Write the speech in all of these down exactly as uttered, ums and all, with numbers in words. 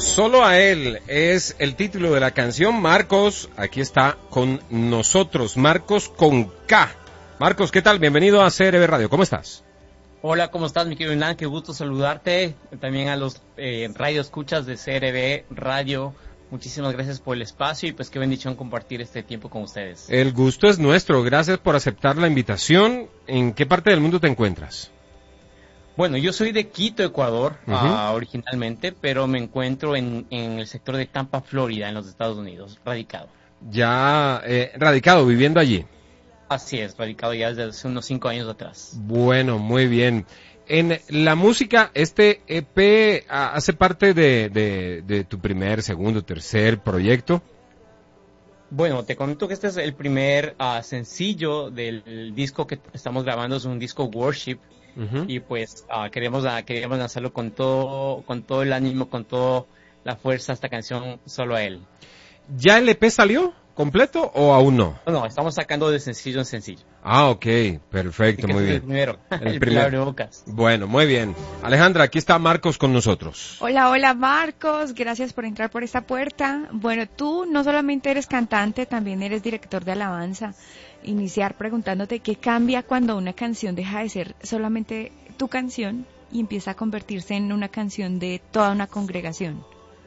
Solo a él es el título de la canción. Marcos, aquí está con nosotros. Marcos con K. Marcos, ¿qué tal? Bienvenido a C R B Radio. ¿Cómo estás? Hola, ¿cómo estás, mi querido Hernán? Qué gusto saludarte. También a los eh, radioescuchas de C R B Radio. Muchísimas gracias por el espacio y pues qué bendición compartir este tiempo con ustedes. El gusto es nuestro. Gracias por aceptar la invitación. ¿En qué parte del mundo te encuentras? Bueno, yo soy de Quito, Ecuador, Uh-huh. uh, originalmente, pero me encuentro en, en el sector de Tampa, Florida, en los Estados Unidos, radicado. Ya eh, radicado, viviendo allí. Así es, radicado ya desde hace unos cinco años atrás. Bueno, muy bien. En la música, este E P ah, hace parte de, de, de tu primer, segundo, tercer proyecto. Bueno, te comento que este es el primer uh, sencillo del disco que estamos grabando, es un disco Worship. Uh-huh. Y pues uh, queremos uh, queríamos lanzarlo con todo con todo el ánimo, con toda la fuerza, esta canción Solo a él. ¿Ya el E P salió completo o aún no? No, no, estamos sacando de sencillo en sencillo. Ah, ok, perfecto, muy bien. El primero, el, el primero de bocas. Bueno, muy bien. Alejandra, aquí está Marcos con nosotros. Hola, hola Marcos, gracias por entrar por esta puerta. Bueno, tú no solamente eres cantante, también eres director de alabanza. Iniciar preguntándote qué cambia cuando una canción deja de ser solamente tu canción y empieza a convertirse en una canción de toda una congregación.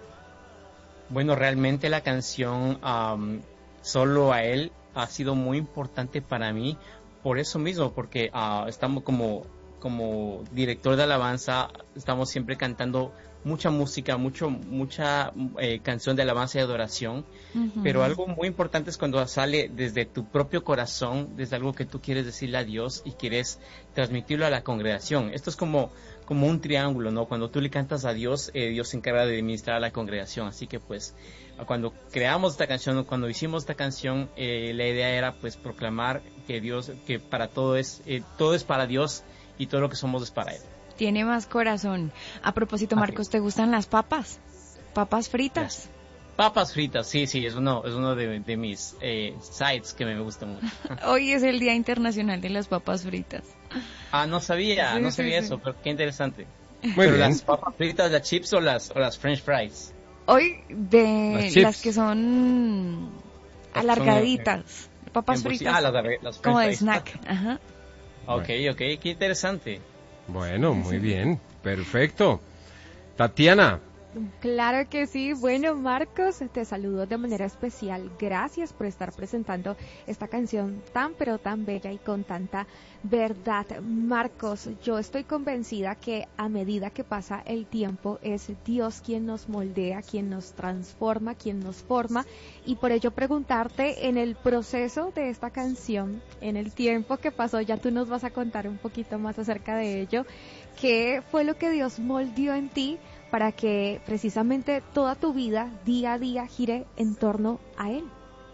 Bueno, realmente la canción um, Solo a él ha sido muy importante para mí por eso mismo, porque uh, estamos como como director de alabanza, estamos siempre cantando mucha música, mucho mucha eh, canción de alabanza y adoración, uh-huh. Pero algo muy importante es cuando sale desde tu propio corazón, desde algo que tú quieres decirle a Dios y quieres transmitirlo a la congregación. Esto es como como un triángulo, ¿no? Cuando tú le cantas a Dios, eh, Dios se encarga de ministrar a la congregación. Así que pues cuando creamos esta canción, cuando hicimos esta canción, eh, la idea era pues proclamar que Dios, que para todo es eh, todo es para Dios y todo lo que somos es para Él. Tiene más corazón. A propósito, Marcos, ¿te gustan las papas? ¿Papas fritas? Las papas fritas, sí, sí, es uno, es uno de, de mis eh, sites que me gusta mucho. Hoy es el Día Internacional de las Papas Fritas. Ah, no sabía, sí, no sí, sabía sí. eso, pero qué interesante. Muy pero bien. ¿Las papas fritas, las chips o las, o las french fries? Hoy de las, las que son alargaditas, son, eh, papas fritas, ah, las, las como de fries. snack. Ajá. Ok, ok, qué interesante. Bueno, muy bien, perfecto. Tatiana. Claro que sí. Bueno, Marcos, te saludo de manera especial. Gracias por estar presentando esta canción tan pero tan bella y con tanta verdad. Marcos, yo estoy convencida que a medida que pasa el tiempo es Dios quien nos moldea, quien nos transforma, quien nos forma, y por ello preguntarte, en el proceso de esta canción, en el tiempo que pasó, ya tú nos vas a contar un poquito más acerca de ello, ¿qué fue lo que Dios moldeó en ti para que precisamente toda tu vida, día a día, gire en torno a Él?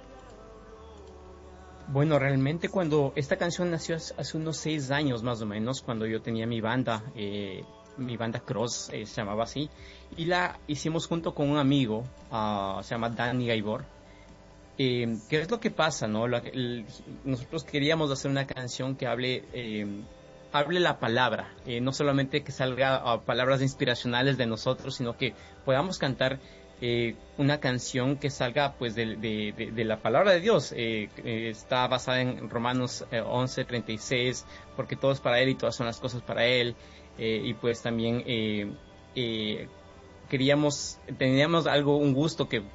Bueno, realmente cuando esta canción nació hace unos seis años más o menos, cuando yo tenía mi banda, eh, mi banda Cross, eh, se llamaba así, y la hicimos junto con un amigo, uh, se llama Danny Gaibor. Eh, ¿Qué es lo que pasa, no? La, el, nosotros queríamos hacer una canción que hable... Eh, hable la palabra, eh, no solamente que salga uh, palabras inspiracionales de nosotros, sino que podamos cantar eh, una canción que salga pues de, de, de, de la palabra de Dios. Eh, eh, está basada en Romanos eh, once, treinta y seis, porque todo es para Él y todas son las cosas para Él, eh, y pues también eh, eh, queríamos, teníamos algo, un gusto que